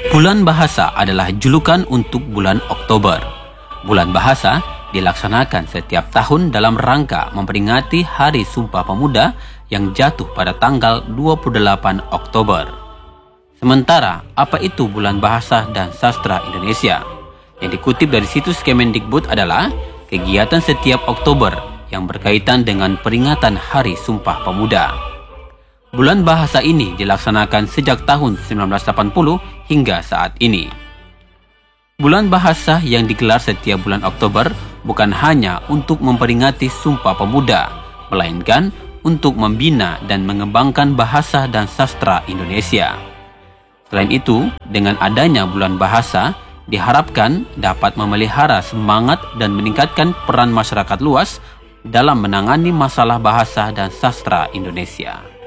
Bulan Bahasa adalah julukan untuk bulan Oktober. Bulan Bahasa dilaksanakan setiap tahun dalam rangka memperingati Hari Sumpah Pemuda yang jatuh pada tanggal 28 Oktober. Sementara, apa itu Bulan Bahasa dan Sastra Indonesia? Yang dikutip dari situs Kemendikbud adalah kegiatan setiap Oktober yang berkaitan dengan peringatan Hari Sumpah Pemuda. Bulan Bahasa ini dilaksanakan sejak tahun 1980 hingga saat ini. Bulan Bahasa yang digelar setiap bulan Oktober bukan hanya untuk memperingati Sumpah Pemuda, melainkan untuk membina dan mengembangkan bahasa dan sastra Indonesia. Selain itu, dengan adanya Bulan Bahasa, diharapkan dapat memelihara semangat dan meningkatkan peran masyarakat luas dalam menangani masalah bahasa dan sastra Indonesia.